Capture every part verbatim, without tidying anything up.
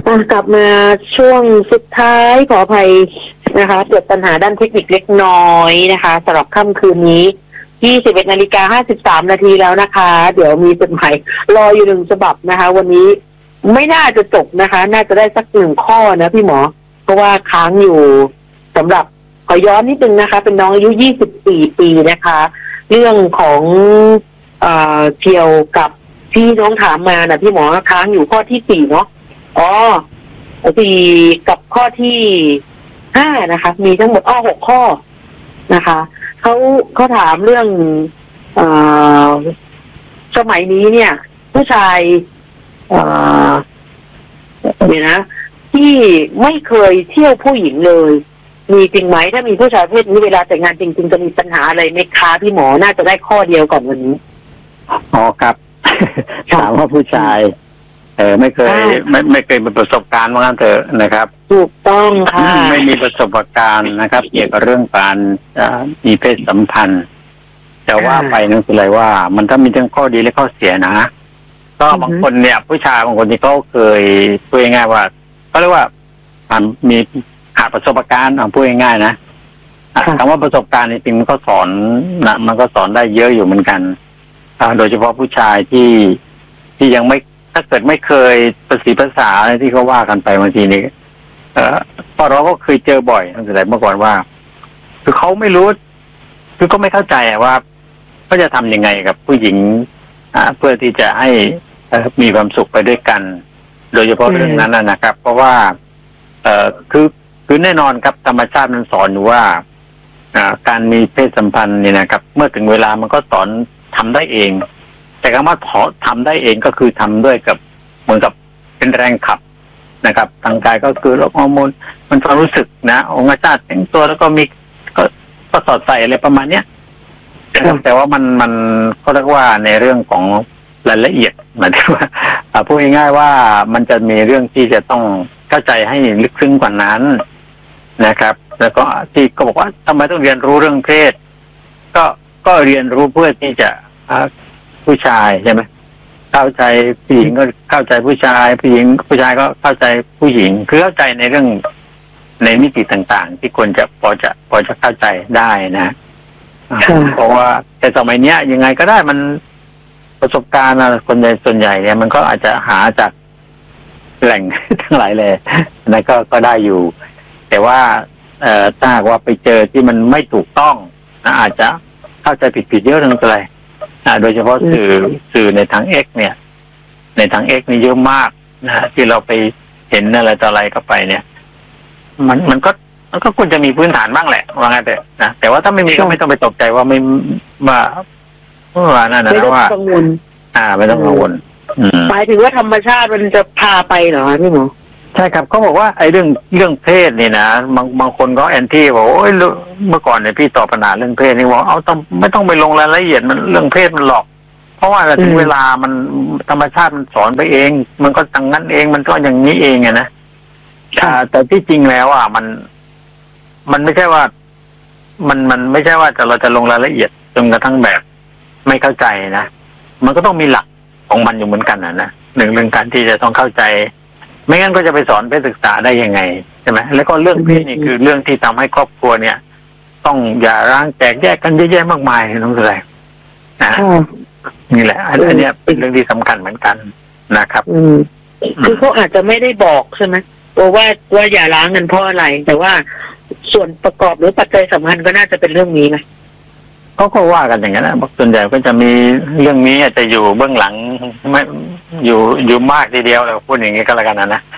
กลับมาช่วงสุดท้ายขออภัยนะคะเกิดปัญหาด้านเทคนิคเล็กน้อยนะคะสำหรับค่ำคืนนี้ยี่สิบเอ็ดนาฬิกาห้าสิบสามนาทีแล้วนะคะเดี๋ยวมีจดหมายรออยู่หนึ่งฉบับนะคะวันนี้ไม่น่าจะจบนะคะน่าจะได้สักหนึ่งข้อนะพี่หมอเพราะว่าค้างอยู่สำหรับขอย้อนนิดนึงนะคะเป็นน้องอายุยี่สิบสี่ปีนะคะเรื่องของเอ่อเกี่ยวกับที่น้องถามมานะพี่หมอค้างอยู่ข้อที่สี่เนาะอ๋อสี่กับข้อที่ห้านะคะ มีทั้งหมดอ้อหกข้อนะคะเขาเขาถามเรื่องเอ่อสมัยนี้เนี่ยผู้ชายเอ่อเนี่ยนะที่ไม่เคยเที่ยวผู้หญิงเลยมีจริงไหมถ้ามีผู้ชายเพศนี้เวลาแต่งงานจริงๆจะมีปัญหาอะไรไหมคะพี่หมอน่าจะได้ข้อเดียวก่อนวันนี้อ๋อครับ ถามว่าผู้ชายเออไม่เคยไม่ไม่เคยมีประสบการณ์ว่างั้นเถอะนะครับถูกต้องค่ะไม่มีประสบการณ์นะครับเกี่ยวกับเรื่องการมีเพศสัมพันธ์แต่ว่าไปนั่นคืออะไรว่ามันถ้ามีทั้งข้อดีและข้อเสียนะก็บางคนเนี่ยผู้ชายบางคนที่เขาเคยพูดง่ายๆว่าก็เรียกว่ามีขาดประสบการณ์พูดง่ายๆนะคำว่าประสบการณ์จริงๆมันก็สอนนะมันก็สอนได้เยอะอยู่เหมือนกันโดยเฉพาะผู้ชายที่ที่ยังไม่ถ้าเกิดไม่เคยภาษีภาษาที่เขาว่ากันไปบางทีนี่เอ่อพอเราก็เคยเจอบ่อยตั้งแต่เมื่อก่อนว่าคือเขาไม่รู้คือก็ไม่เข้าใจว่าเขาจะทำยังไงกับผู้หญิงอ่าเพื่อที่จะให้มีความสุขไปด้วยกันโดยเฉพาะเรื่องนั้นนะครับเพราะว่าเอ่อคือคือแน่นอนครับธรรมชาติมันสอนอยู่ว่าอ่าการมีเพศสัมพันธ์นี่นะครับเมื่อถึงเวลามันก็สอนทำได้เองแต่คำว่าทำได้เองก็คือทำด้วยกับเหมือนกับเป็นแรงขับนะครับทางกายก็คือฮอร์โมนมันความรู้สึกนะองค์ชาติแต่งตัวแล้วก็มีก็ก็สอดใส่อะไรประมาณเนี้ยแต่ว่ามันมันเขาเรียกว่าในเรื่องของรายละเอียดหมายถึงว่าพูดง่ายๆว่ามันจะมีเรื่องที่จะต้องเข้าใจให้ลึกซึ้งกว่านั้นนะครับแล้วก็ที่ก็บอกว่าทำไมต้องเรียนรู้เรื่องเพศก็ก็เรียนรู้เพื่อที่จะผู้ชายใช่ไหมเข้าใจผู้หญิงก็เข้าใจผู้ชายผู้หญิงผู้ชายก็เข้าใจผู้หญิงคือเข้าใจในเรื่องในมิติต่างๆที่ควรจะพอจะพอจะเข้าใจได้นะเพราะว่าแต่สมัยเนี้ยยังไงก็ได้มันประสบการณ์คนใหญ่ส่วนใหญ่เนี่ยมันก็อาจจะหาจากแหล่งทั้งหลายเลยนะก็ก็ได้อยู่แต่ว่าเอ่อถ้าหากว่าไปเจอที่มันไม่ถูกต้องนะอาจจะเข้าใจผิดๆเยอะทั้งเลยโดยเฉพาะสื่อสื่อในทาง X เนี่ยในทาง X นี่เยอะมากนะที่เราไปเห็นอะไรต่ออะไรก็ไปเนี่ยมันมันก็มันก็ควรจะมีพื้นฐานบ้างแหละว่าไงแต่นะแต่ว่าถ้าไม่มีก็ไม่ต้องไปตกใจว่าไม่ว่าว่านั่นนะว่าอ่าไม่ต้องกังวลหมายถึงว่าธรรมชาติมันจะพาไปเหรอพี่หมอใช่ครับเขาบอกว่าไอ้เรื่องเรื่องเพศนี่นะบางบางคนก็แอนตี้บอกโอ้ยเมื่อก่อนเนี่ยพี่ตอบปัญหาเรื่องเพศนี่บอกเอาต้องไม่ต้องไปลงรายละเอียดมันเรื่องเพศมันหลอกเพราะว่าถึงเวลามันธรรมชาติมันสอนไปเองมันก็ตั้งนั้นเองมันก็อย่างนี้เองไงนะแต่ที่จริงแล้วอ่ะมันมันไม่ใช่ว่ามันมันไม่ใช่ว่าจะเราจะลงรายละเอียดจนกระทั่งแบบไม่เข้าใจนะมันก็ต้องมีหลักของมันอยู่เหมือนกันนะนะหนึ่งเรื่องการที่จะต้องเข้าใจไม่งั้นก็จะไปสอนเพศศึกษาได้ยังไงใช่ไหมแล้วก็เรื่องเพศนี่คือเรื่องที่ทำให้ครอบครัวเนี่ยต้องอย่าร้างแตกแยกกันเยอะแยะมากมายน้องสุรัยนะนี่แหละอันนี้เป็นเรื่องที่สำคัญเหมือนกันนะครับคือเขาอาจจะไม่ได้บอกใช่ไหมว่าว่าอย่าร้างกันเพราะอะไรแต่ว่าส่วนประกอบหรือปัจจัยสำคัญก็น่าจะเป็นเรื่องนี้นะเขาก็ว่ากันอย่างนั้นนะส่วนใหญ่ก็จะมีเรื่องนี้อาจจะอยู่เบื้องหลังไม่อยู่อยู่มากทีเดียวเราพูดอย่างนี้ก็แล้วกันนะนะ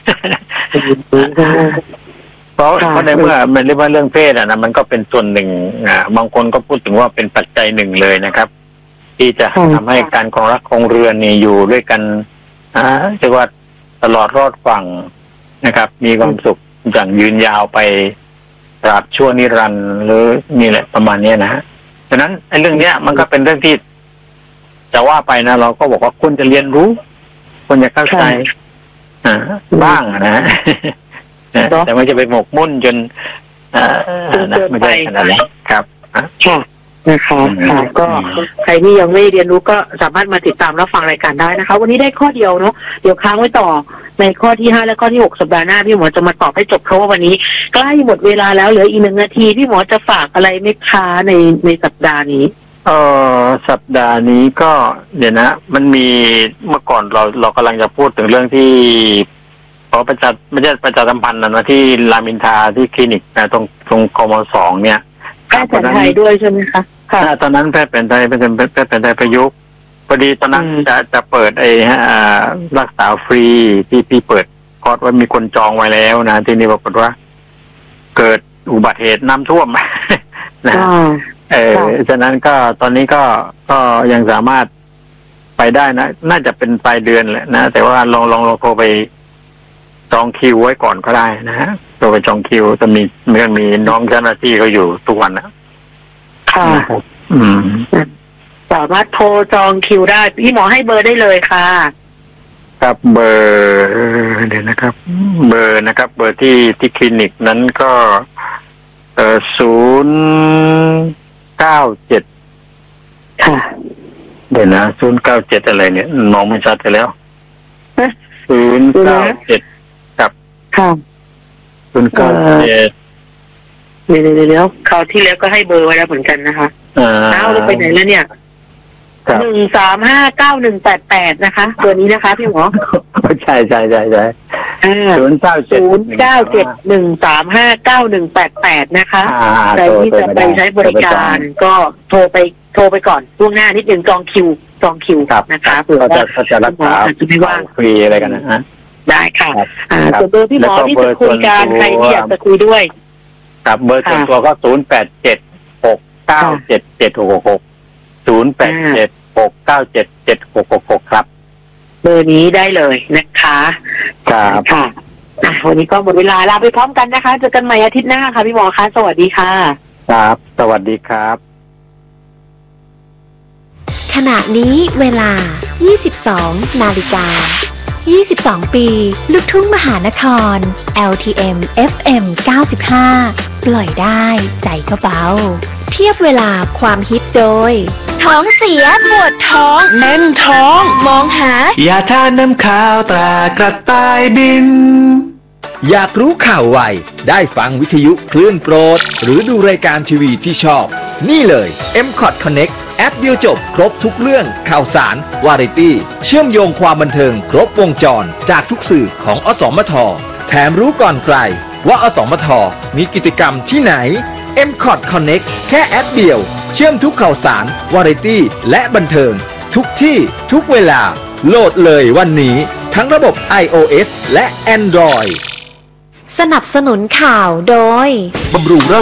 เพราะเพราะในเมื่อมันเรียกว่าเรื่องเพศอ่ะนะมันก็เป็นส่วนหนึ่งอ่าบางคนก็พูดถึงว่าเป็นปัจจัยหนึ่งเลยนะครับที่จะทำให้การครองรักครองเรือนนี่อยู่ด้วยกันอ่าเรียกว่าตลอดรอดฝั่งนะครับมีความสุขอย่างยืนยาวไปตราบชั่วนิรันดร์หรือนี่แหละประมาณนี้นะฮะฉะนั้นไอ้เรื่องเนี้ยมันก็เป็นเรื่องที่จะว่าไปนะเราก็บอกว่าควรจะเรียนรู้ควรจะเข้าใจอ่าบ้างนะแต่ไม่จะไปหมกมุ่นจนอ่าไม่ใช่ขนาดนั้นครับค่ะนะคะค่ะก็ใครที่ยังไม่เรียนรู้ก็สามารถมาติดตามรับฟังรายการได้นะคะ วันนี้ได้ข้อเดียวเนาะเดี๋ยวค้างไว้ต่อในข้อที่ห้าและข้อที่หกสัปดาห์หน้าพี่หมอจะมาตอบให้จบเพราะว่าวันนี้ใกล้หมดเวลาแล้วเหลืออีกหนึ่งนาทีพี่หมอจะฝากอะไรไหมคะในในสัปดาห์นี้เออสัปดาห์นี้ก็เดี๋ยวนะมันมีเมื่อก่อนเราเรากำลังจะพูดถึงเรื่องที่ขอประชาไม่ใช่ประชาสัมพันธ์นะนะที่รามอินทราที่คลินิกนะตรงตรงกมสองเนี่ยแพทย์แผนไทยด้วยใช่ไหมคะค่ะตอนนั้นแพทย์แผนไทยเป็นแพทย์แผนไทยประยุกต์พอดีตอนนั้นจะจะเปิดไอ้ฮะรักษาฟรีที่พี่เปิดคอร์สไว้มีคนจองไว้แล้วนะที่นี่ปรากฏว่าเกิดอุบัติเหตุน้ำท่วมนะเออฉะนั้นก็ตอนนี้ก็ก็ยังสามารถไปได้นะน่าจะเป็นปลายเดือนแหละนะแต่ว่าลองลองลองโทรไปจองคิวไว้ก่อนก็ได้นะฮะโทรไปจองคิวจะมีมันมีน้องเจ้าหน้าที่เขาอยู่ทุกวันนะค่ะอืมสามารถโทรจองคิวได้พี่หมอให้เบอร์ได้เลยค่ะครับเบอร์เดี๋ยวนะครับ เบอร์นะครับ เบอร์ที่ที่คลินิกนั้นก็เอ่อศูนย์เก้าเจ็ดค่ะเดี๋ยวนะศูนย์เก้าเจ็ดอะไรเนี่ยมองไม่ชัดไปแล้วศูนย์เก้าเจ็ดครับค่ะศูนย์เก้าเจ็ดเดี๋ยวเดี๋ยวเดี๋ยวคราวที่แล้วก็ให้เบอร์ไว้แล้วเหมือนกันนะคะเอาเราไปไหนแล้วเนี่ยหนึ่งสามห้าเก้าหนึ่งแปดแปดนะคะตัวนี้นะคะพี่หมอใช่ใช่ใช่ใช่ศูนย์เก้าเจ็ดศูนย์เก้าเจ็ดหนึ่งสามห้าเก้าหนึ่งแปดแปดนะคะใครที่จะไปใช้บริการก็โทรไปโทรไปก่อนล่วงหน้านิดนึงจองคิวจองคิวนะคะเผื่อว่าเขาจะรักษาฟรีอะไรกันนะฮะได้ค่ะอ่าส่วนเบอร์พี่หมอที่จะคุยกันใครที่อยากจะคุยด้วยกับเบอร์ส่วนตัวก็ศูนย์แปดเจ็ดหกเก้าเจ็ดเจ็ดหกหกหกศูนย์แปดเจ็ดหกเก้าเจ็ดเจ็ดหกหกหกครับเบอร์นี้ได้เลยนะคะครับค่ะวันนี้ก็หมดเวลาลาไปพร้อมกันนะคะเจอกันใหม่อาทิตย์หน้าค่ะพี่หมอคะสวัสดีค่ะครับสวัสดีครับขณะนี้เวลา ยี่สิบสอง นาฬิกา ยี่สิบสอง ปีลูกทุ่งมหานคร แอล ที เอ็ม เอฟ เอ็ม เก้าสิบห้า ปล่อยได้ใจก็เบาเทียบเวลาความฮิตโดยท้องเสียปวดท้องแน่นท้องมองหายาทาน้ำข้าวตรากระต่ายบินอยากรู้ข่าวไวได้ฟังวิทยุคลื่นโปรดหรือดูรายการทีวีที่ชอบนี่เลย เอ็ม คอท Connect แอปเดียวจบครบทุกเรื่องข่าวสารวาไรตี้เชื่อมโยงความบันเทิงครบวงจรจากทุกสื่อของอสมทแถมรู้ก่อนใครว่าอสมทมีกิจกรรมที่ไหน เอ็ม คอท Connect แค่แอปเดียวเชื่อมทุกข่าวสารวาไรตี้และบันเทิงทุกที่ทุกเวลาโหลดเลยวันนี้ทั้งระบบ ไอ โอ เอส และ Android สนับสนุนข่าวโดยบำรุง